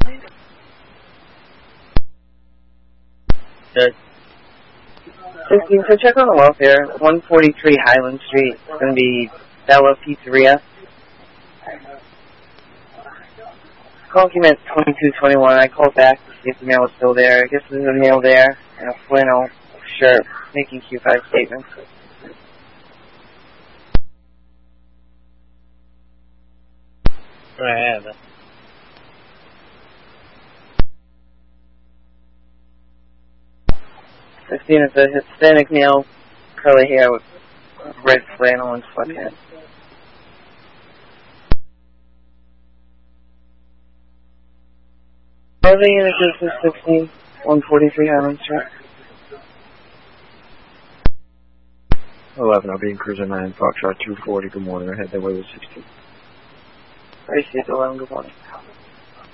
Good. 16, so check on the welfare. 143 Highland Street. It's going to be Bella Pizzeria. Call came at 22:21. I called back to see if the mail was still there. I guess there's a mail there and a flannel shirt making Q5 statements. I have it. Christine is a Hispanic male, curly hair with red flannel and sweatpants. Are they in a 16, 143 Highland Street? 11, I'll be in Cruiser 9, Foxtrot 240, good morning, I had that way with 16. Gracie, 11, good morning.